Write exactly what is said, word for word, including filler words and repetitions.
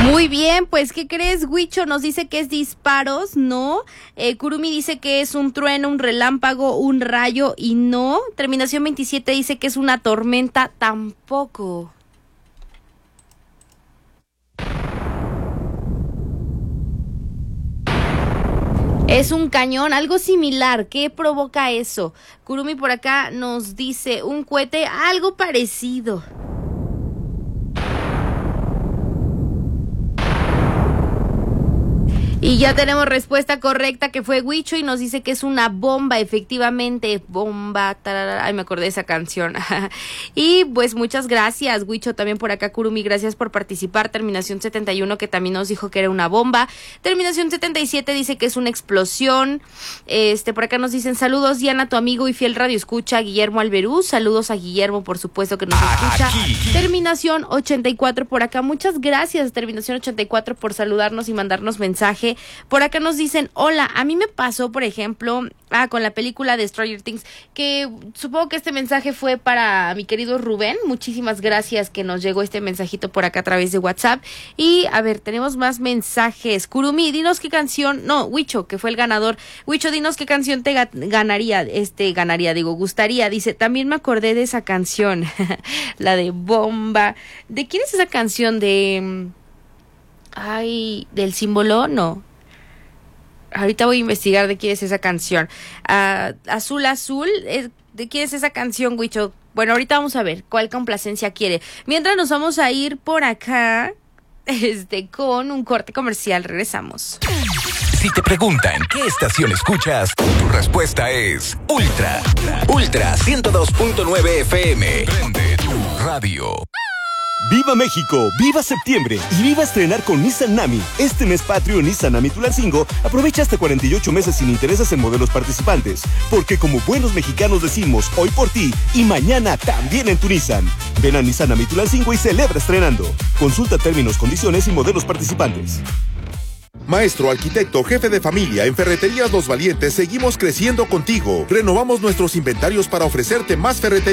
Muy bien, pues ¿qué crees? Huicho nos dice que es disparos, no. Eh, Kurumi dice que es un trueno, un relámpago, un rayo y no. Terminación veintisiete dice que es una tormenta, tampoco. Es un cañón, algo similar. ¿Qué provoca eso? Kurumi por acá nos dice un cohete, algo parecido. Y ya tenemos respuesta correcta, que fue Huicho, y nos dice que es una bomba, efectivamente, bomba, tarara, ay, me acordé de esa canción. Y pues muchas gracias, Huicho, también por acá, Kurumi, gracias por participar. Terminación setenta y uno, que también nos dijo que era una bomba. Terminación setenta y siete dice que es una explosión. Este, por acá nos dicen, saludos, Diana, tu amigo y fiel radio escucha, Guillermo Alberú. Saludos a Guillermo, por supuesto, que nos escucha. Terminación ochenta y cuatro por acá, muchas gracias, Terminación ochenta y cuatro, por saludarnos y mandarnos mensaje. Por acá nos dicen, hola, a mí me pasó, por ejemplo, ah, con la película de Stranger Things, que supongo que este mensaje fue para mi querido Rubén. Muchísimas gracias que nos llegó este mensajito por acá a través de WhatsApp. Y a ver, tenemos más mensajes. Kurumi, dinos qué canción, no, Huicho, que fue el ganador. Huicho, dinos qué canción te ga- ganaría, este, ganaría, digo, gustaría. Dice, también me acordé de esa canción, la de Bomba. ¿De quién es esa canción? De... Ay, ¿del símbolo? No. Ahorita voy a investigar de quién es esa canción. Uh, Azul Azul, ¿de quién es esa canción, Huicho? Bueno, ahorita vamos a ver cuál complacencia quiere. Mientras nos vamos a ir por acá, este, con un corte comercial. Regresamos. Si te preguntan qué estación escuchas, tu respuesta es Ultra. Ultra ciento dos punto nueve F M. Prende tu radio. ¡Viva México! ¡Viva septiembre! Y viva estrenar con Nissan Nami. Este mes patrio Nissan Nami Tulancingo aprovecha hasta cuarenta y ocho meses sin intereses en modelos participantes. Porque como buenos mexicanos decimos, hoy por ti y mañana también en tu Nissan. Ven a Nissan Nami Tulancingo y celebra estrenando. Consulta términos, condiciones y modelos participantes. Maestro, arquitecto, jefe de familia, en Ferreterías Los Valientes seguimos creciendo contigo. Renovamos nuestros inventarios para ofrecerte más ferreterías.